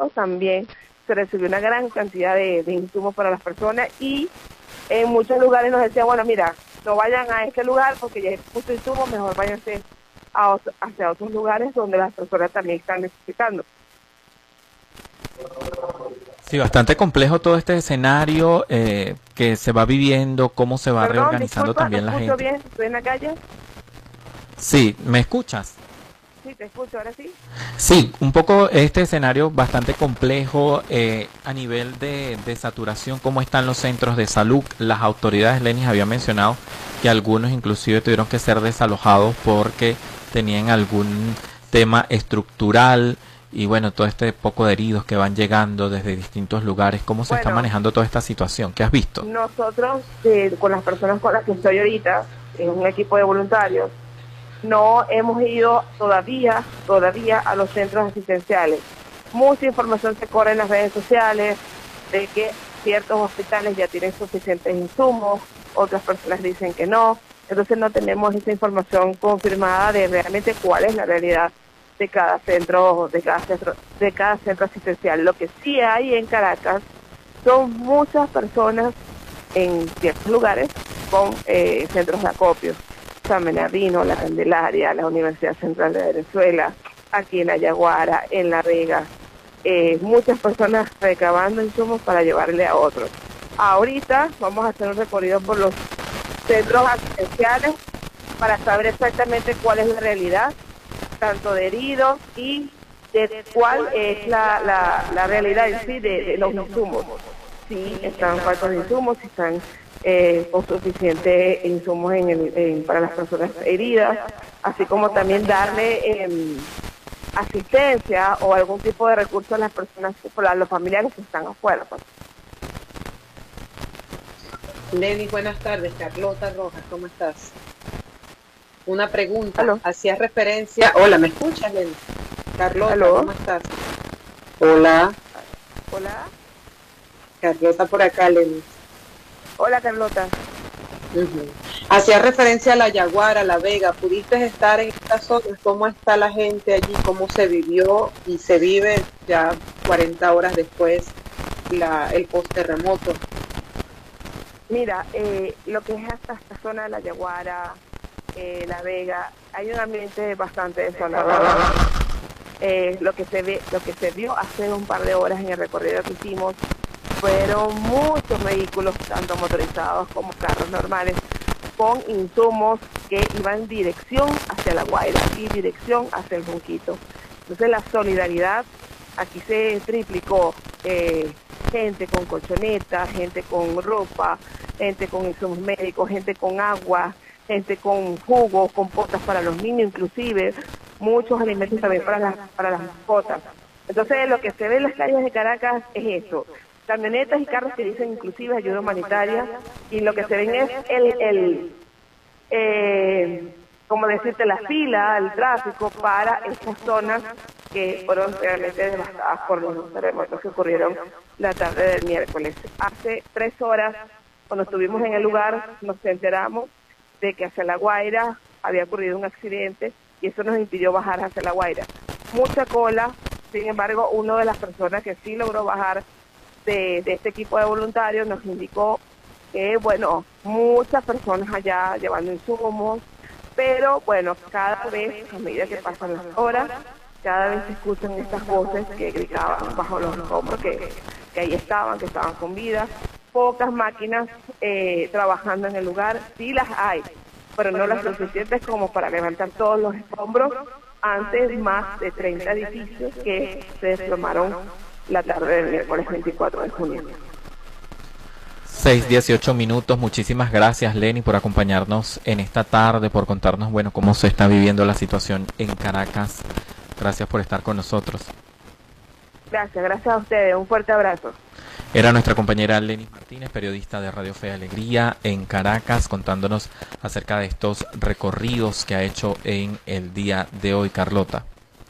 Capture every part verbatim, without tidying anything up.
sábado también se recibió una gran cantidad de, de insumos para las personas y en muchos lugares nos decían, bueno, mira, no vayan a este lugar porque ya hay mucho insumo, mejor váyanse a otro, hacia otros lugares donde las personas también están necesitando. Sí, bastante complejo todo este escenario eh, que se va viviendo, cómo se va Perdón, reorganizando disculpa, también no la escucho gente. bien, estoy en la calle. Sí, ¿me escuchas? Sí, te escucho, ahora sí. Sí, un poco este escenario bastante complejo eh, a nivel de, de saturación, cómo están los centros de salud. Las autoridades, Lenis había mencionado que algunos inclusive tuvieron que ser desalojados porque tenían algún tema estructural y bueno, todo este poco de heridos que van llegando desde distintos lugares. ¿Cómo se está Bueno, manejando toda esta situación? ¿Qué has visto? nosotros, eh, con las personas con las que estoy ahorita, en un equipo de voluntarios, no hemos ido todavía, todavía a los centros asistenciales. Mucha información se corre en las redes sociales de que ciertos hospitales ya tienen suficientes insumos, otras personas dicen que no, entonces no tenemos esa información confirmada de realmente cuál es la realidad de cada centro, de cada centro, de cada centro asistencial. Lo que sí hay en Caracas son muchas personas en ciertos lugares con eh, centros de acopio. San Bernardino, La Candelaria, la Universidad Central de Venezuela, aquí en La Yaguara, en La Vega, eh, muchas personas recabando insumos para llevarle a otros. Ahorita vamos a hacer un recorrido por los centros asistenciales para saber exactamente cuál es la realidad, tanto de heridos y de cuál es la, la, la realidad en sí de, de los insumos. Si están faltos de insumos, si están eh, con suficientes insumos en el, en, para las personas heridas, así como también darle eh, asistencia o algún tipo de recurso a las personas, a los familiares que están afuera. Pues. Lenny, buenas tardes. Carlota Rojas, ¿cómo estás? Una pregunta. ¿Aló? Hacías referencia... Hola, ¿me escuchas, Lenny? Carlota, ¿Aló? ¿cómo estás? Hola. Hola. Carlota por acá, Lenny. Hola, Carlota. Uh-huh. Hacía referencia a La Yaguara, La Vega. ¿Pudiste estar en estas zonas? ¿Cómo está la gente allí? ¿Cómo se vivió y se vive ya cuarenta horas después la, el post-terremoto? Mira, eh, lo que es hasta esta zona de La Yaguara, eh, La Vega, hay un ambiente bastante desolador. Eh, lo que se ve, lo que se vio hace un par de horas en el recorrido que hicimos fueron muchos vehículos, tanto motorizados como carros normales, con insumos que iban dirección hacia La Guaira y dirección hacia el Junquito. Entonces la solidaridad aquí se triplicó, eh, gente con colchonetas, gente con ropa, gente con insumos médicos, gente con agua, gente con jugos, compotas para los niños inclusive, muchos alimentos también para las, para las mascotas. Entonces lo que se ve en las calles de Caracas es eso, camionetas y carros que dicen inclusive ayuda humanitaria, y lo que se ven es el, el eh, como decirte, la fila, el tráfico para estas zonas que fueron realmente devastadas por los terremotos que ocurrieron la tarde del miércoles. Hace tres horas, cuando estuvimos en el lugar, nos enteramos de que hacia La Guaira había ocurrido un accidente y eso nos impidió bajar hacia La Guaira. Mucha cola, sin embargo, una de las personas que sí logró bajar de, de este equipo de voluntarios nos indicó que, bueno, muchas personas allá llevando insumos, pero bueno, cada vez, a medida que pasan las horas, cada vez se escuchan estas voces que gritaban bajo los escombros, que, que ahí estaban, que estaban con vida. Pocas máquinas eh, trabajando en el lugar, sí las hay, pero no las suficientes como para levantar todos los escombros. Antes, más de treinta edificios que se desplomaron la tarde del miércoles veinticuatro de junio. seis dieciocho minutos. Muchísimas gracias, Lenny, por acompañarnos en esta tarde, por contarnos, bueno, cómo se está viviendo la situación en Caracas. Gracias por estar con nosotros. Gracias, gracias a ustedes. Un fuerte abrazo. Era nuestra compañera Lenny Martínez, periodista de Radio Fe y Alegría en Caracas, contándonos acerca de estos recorridos que ha hecho en el día de hoy, Carlota.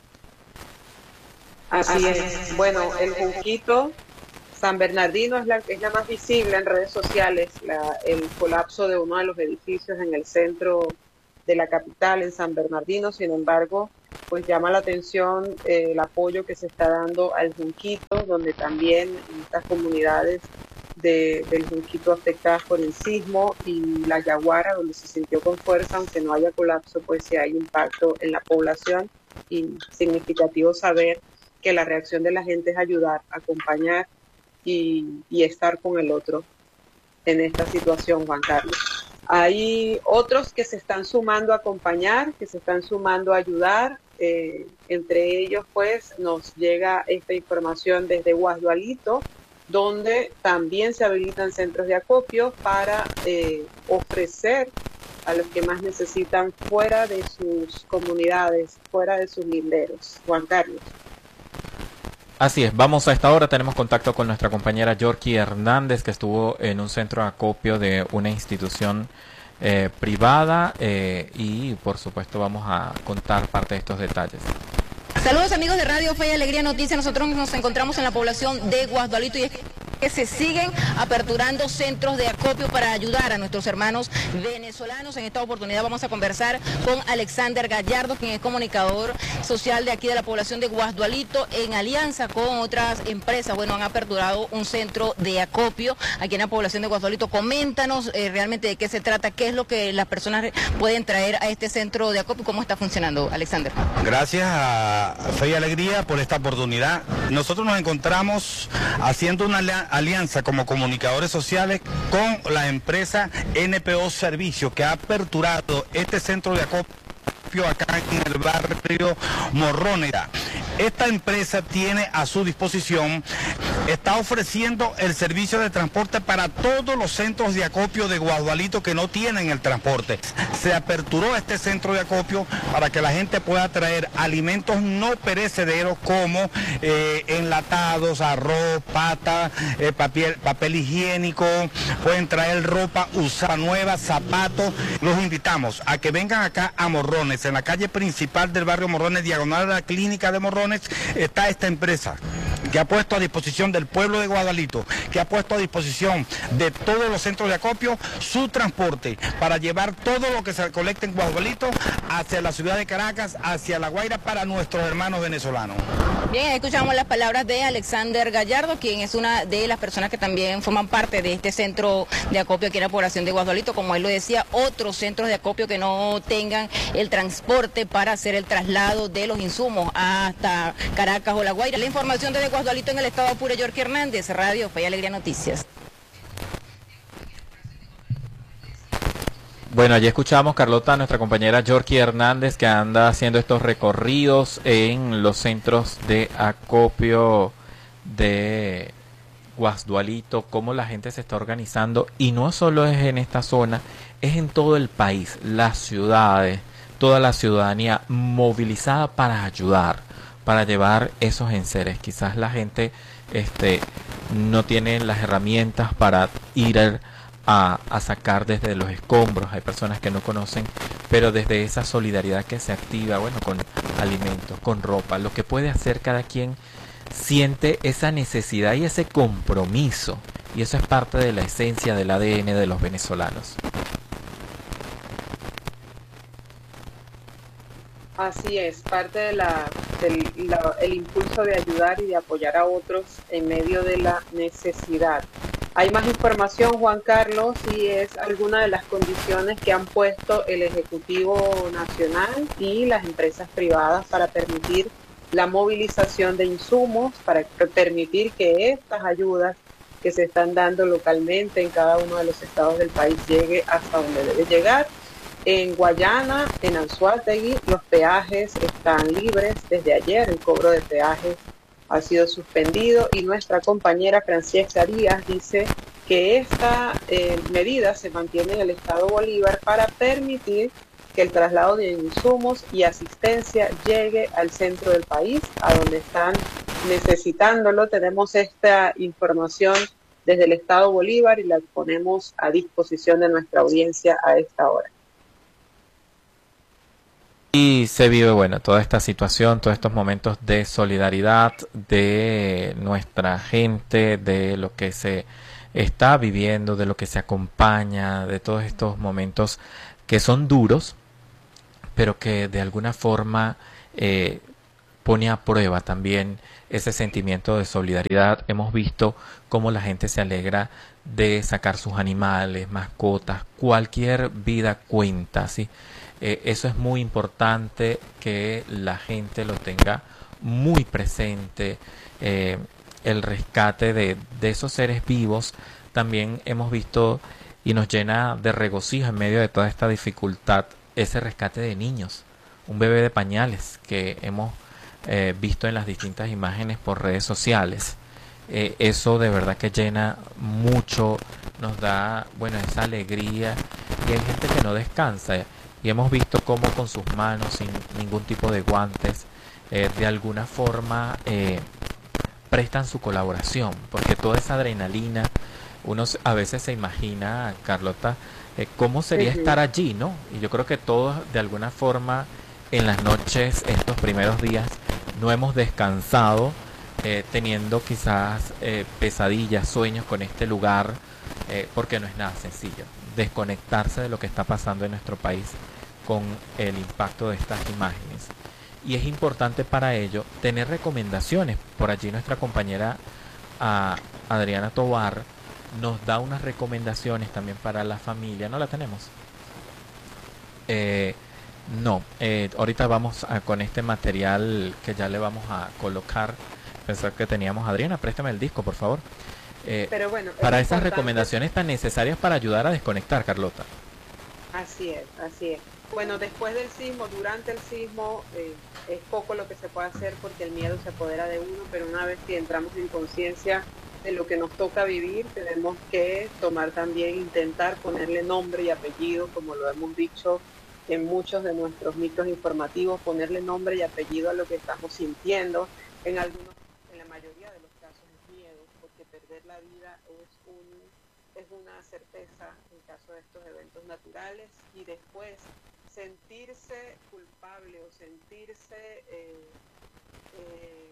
Así es. Bueno, el Junquito, San Bernardino es la, es la más visible en redes sociales, la, el colapso de uno de los edificios en el centro de la capital, en San Bernardino. Sin embargo, pues llama la atención eh, el apoyo que se está dando al Junquito, donde también en estas comunidades de, del Junquito afectadas por el sismo, y la Yaguara, donde se sintió con fuerza, aunque no haya colapso, pues sí hay impacto en la población, y significativo saber que la reacción de la gente es ayudar, acompañar y, y estar con el otro en esta situación, Juan Carlos. Hay otros que se están sumando a acompañar, que se están sumando a ayudar. Eh, entre ellos, pues, nos llega esta información desde Guasdualito, donde también se habilitan centros de acopio para eh, ofrecer a los que más necesitan fuera de sus comunidades, fuera de sus linderos. Juan Carlos. Así es, vamos a esta hora, tenemos contacto con nuestra compañera Yorkie Hernández, que estuvo en un centro de acopio de una institución eh, privada eh, y por supuesto vamos a contar parte de estos detalles. Saludos amigos de Radio Fe y Alegría Noticias, nosotros nos encontramos en la población de Guasdualito y es que se siguen aperturando centros de acopio para ayudar a nuestros hermanos venezolanos. En esta oportunidad vamos a conversar con Alexander Gallardo, quien es comunicador social de aquí de la población de Guasdualito, en alianza con otras empresas. Bueno, han aperturado un centro de acopio aquí en la población de Guasdualito. Coméntanos eh, realmente de qué se trata, qué es lo que las personas pueden traer a este centro de acopio, cómo está funcionando, Alexander. Gracias a Fe y Alegría por esta oportunidad. Nosotros nos encontramos haciendo una alianza como comunicadores sociales con la empresa N P O Servicio, que ha aperturado este centro de acopio acá en el barrio Morronera. Esta empresa tiene a su disposición, está ofreciendo el servicio de transporte para todos los centros de acopio de Guasdualito que no tienen el transporte. Se aperturó este centro de acopio para que la gente pueda traer alimentos no perecederos como eh, enlatados, arroz, pata, eh, papel, papel higiénico, pueden traer ropa usada nueva, zapatos. Los invitamos a que vengan acá a Morrones, en la calle principal del barrio Morrones, diagonal a la clínica de Morrones. Está esta empresa que ha puesto a disposición del pueblo de Guasdualito, que ha puesto a disposición de todos los centros de acopio su transporte para llevar todo lo que se recolecta en Guasdualito hacia la ciudad de Caracas, hacia La Guaira, para nuestros hermanos venezolanos. Bien, escuchamos las palabras de Alexander Gallardo, quien es una de las personas que también forman parte de este centro de acopio aquí en la población de Guasdualito. Como él lo decía, otros centros de acopio que no tengan el transporte para hacer el traslado de los insumos hasta Caracas o La Guaira. La información desde Guasdualito en el estado Apure, Yorkie Hernández, Radio Fe y Alegría Noticias. Bueno, allí escuchamos, Carlota, a nuestra compañera Yorkie Hernández, que anda haciendo estos recorridos en los centros de acopio de Guasdualito, cómo la gente se está organizando, y no solo es en esta zona, es en todo el país, las ciudades, toda la ciudadanía movilizada para ayudar, para llevar esos enseres. Quizás la gente este, no tiene las herramientas para ir a A, a sacar desde los escombros. Hay personas que no conocen, pero desde esa solidaridad que se activa, bueno, con alimentos, con ropa, lo que puede hacer cada quien, siente esa necesidad y ese compromiso, y eso es parte de la esencia del A D N de los venezolanos. Así es, parte de la, del la, el impulso de ayudar y de apoyar a otros en medio de la necesidad. Hay más información, Juan Carlos, y es alguna de las condiciones que han puesto el Ejecutivo Nacional y las empresas privadas para permitir la movilización de insumos, para permitir que estas ayudas que se están dando localmente en cada uno de los estados del país llegue hasta donde debe llegar. En Guayana, en Anzoátegui, los peajes están libres desde ayer, el cobro de peajes ha sido suspendido, y nuestra compañera Francesca Díaz dice que esta eh, medida se mantiene en el estado Bolívar para permitir que el traslado de insumos y asistencia llegue al centro del país, a donde están necesitándolo. Tenemos esta información desde el estado Bolívar y la ponemos a disposición de nuestra audiencia a esta hora. Y se vive, bueno, toda esta situación, todos estos momentos de solidaridad de nuestra gente, de lo que se está viviendo, de lo que se acompaña, de todos estos momentos que son duros, pero que de alguna forma eh, pone a prueba también ese sentimiento de solidaridad. Hemos visto cómo la gente se alegra de sacar sus animales, mascotas, cualquier vida cuenta, ¿sí? Eh, eso es muy importante que la gente lo tenga muy presente, eh, el rescate de, de esos seres vivos. También hemos visto y nos llena de regocijo en medio de toda esta dificultad ese rescate de niños, un bebé de pañales que hemos eh, visto en las distintas imágenes por redes sociales. Eh, eso de verdad que llena mucho, nos da, bueno, esa alegría, y hay gente que no descansa, y hemos visto cómo con sus manos, sin ningún tipo de guantes, eh, de alguna forma eh, prestan su colaboración, porque toda esa adrenalina, uno a veces se imagina, Carlota, eh, cómo sería uh-huh. estar allí, ¿no? Y yo creo que todos de alguna forma en las noches, estos primeros días, no hemos descansado, eh, teniendo quizás eh, pesadillas, sueños con este lugar, eh, porque no es nada sencillo desconectarse de lo que está pasando en nuestro país con el impacto de estas imágenes. Y es importante para ello tener recomendaciones. Por allí nuestra compañera a Adriana Tovar nos da unas recomendaciones también para la familia. ¿No la tenemos? Eh, no, eh, ahorita vamos a, con este material que ya le vamos a colocar. Pensé que teníamos. Adriana, préstame el disco, por favor. Eh, Pero bueno, para esas recomendaciones tan necesarias para ayudar a desconectar, Carlota. Así es, así es. Bueno, después del sismo, durante el sismo, eh, es poco lo que se puede hacer porque el miedo se apodera de uno, pero una vez que entramos en conciencia de lo que nos toca vivir, tenemos que tomar también, intentar ponerle nombre y apellido, como lo hemos dicho en muchos de nuestros mitos informativos, ponerle nombre y apellido a lo que estamos sintiendo. En algunos, en la mayoría de los casos es miedo, porque perder la vida es un es una certeza en caso de estos eventos naturales, y después sentirse culpable o sentirse eh, eh,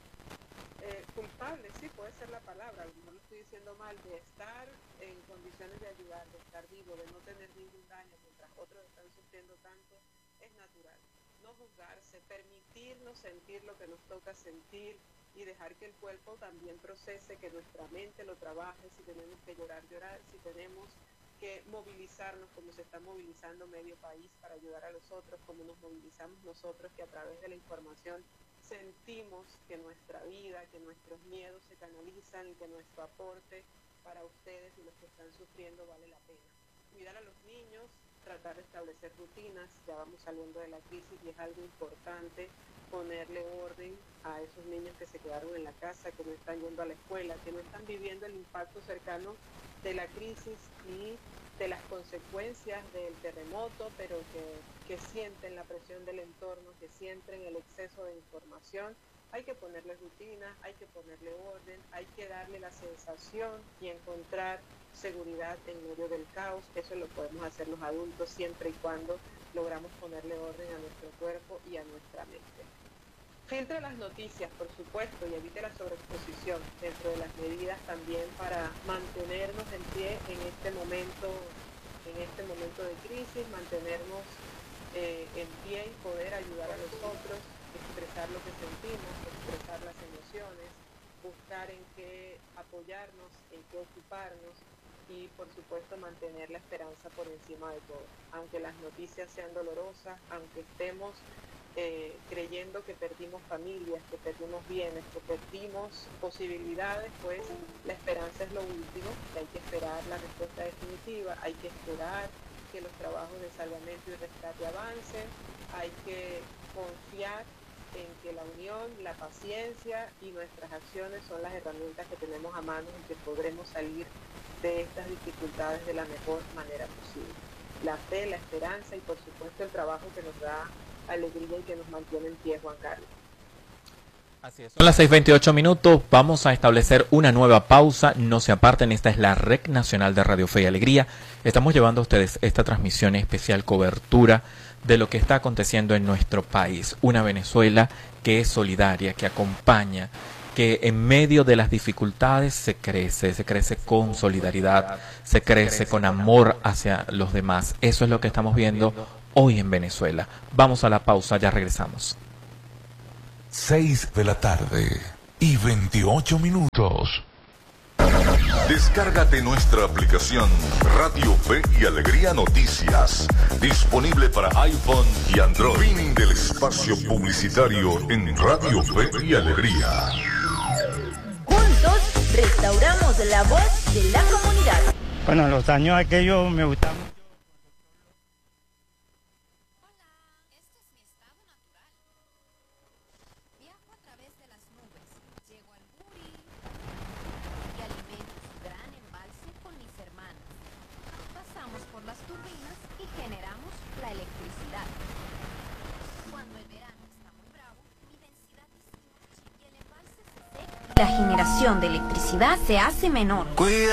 eh, culpable, sí, puede ser la palabra, no lo estoy diciendo mal, de estar en condiciones de ayudar, de estar vivo, de no tener ningún daño mientras otros están sufriendo tanto, es natural. No juzgarse, permitirnos sentir lo que nos toca sentir, y dejar que el cuerpo también procese, que nuestra mente lo trabaje. Si tenemos que llorar, llorar, si tenemos que movilizarnos como se está movilizando medio país para ayudar a los otros, como nos movilizamos nosotros, que a través de la información sentimos que nuestra vida, que nuestros miedos se canalizan y que nuestro aporte para ustedes y los que están sufriendo vale la pena. Cuidar a los niños, tratar de establecer rutinas, ya vamos saliendo de la crisis y es algo importante ponerle orden a esos niños que se quedaron en la casa, que no están yendo a la escuela, que no están viviendo el impacto cercano de la crisis y de las consecuencias del terremoto, pero que, que sienten la presión del entorno, que sienten el exceso de información. Hay que ponerle rutinas, hay que ponerle orden, hay que darle la sensación y encontrar seguridad en medio del caos. Eso lo podemos hacer los adultos siempre y cuando logramos ponerle orden a nuestro cuerpo y a nuestra mente. Filtre las noticias, por supuesto, y evite la sobreexposición dentro de las medidas también para mantenernos en pie en este momento, en este momento de crisis, mantenernos eh, en pie y poder ayudar a los otros, expresar lo que sentimos, expresar las emociones, buscar en qué apoyarnos, en qué ocuparnos y, por supuesto, mantener la esperanza por encima de todo. Aunque las noticias sean dolorosas, aunque estemos Eh, creyendo que perdimos familias, que perdimos bienes, que perdimos posibilidades, pues la esperanza es lo último, que hay que esperar la respuesta definitiva, hay que esperar que los trabajos de salvamento y rescate avancen, hay que confiar en que la unión, la paciencia y nuestras acciones son las herramientas que tenemos a mano y que podremos salir de estas dificultades de la mejor manera posible. La fe, la esperanza y, por supuesto, el trabajo que nos da alegría y que nos mantiene en pie, Juan Carlos. Así es. Son las seis veintiocho minutos, vamos a establecer una nueva pausa, no se aparten, esta es la Red Nacional de Radio Fe y Alegría. Estamos llevando a ustedes esta transmisión especial, cobertura de lo que está aconteciendo en nuestro país. Una Venezuela que es solidaria, que acompaña, que en medio de las dificultades se crece, se crece con solidaridad, se crece con amor hacia los demás. Eso es lo que estamos viendo hoy en Venezuela. Vamos a la pausa, ya regresamos. seis de la tarde y veintiocho minutos. Descárgate nuestra aplicación Radio Fe y Alegría Noticias, disponible para iPhone y Android. Fin del espacio publicitario en Radio Fe y Alegría. Juntos restauramos la voz de la comunidad. Bueno, los años aquellos me gustaban mucho. Hola, este es mi estado natural. Viajo a través de las nubes, llego al Buri y alimento su gran embalse con mis hermanos. Pasamos por las turbinas y generamos la electricidad. Cuando el verano está muy bravo, mi densidad disminuye y el embalse se seca. La generación de electricidad se hace menor.